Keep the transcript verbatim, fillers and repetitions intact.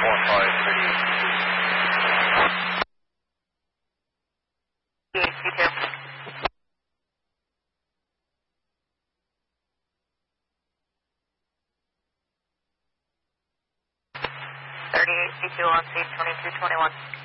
four five thirty-eight. You too. thirty-eight C two on seat twenty-two twenty-one.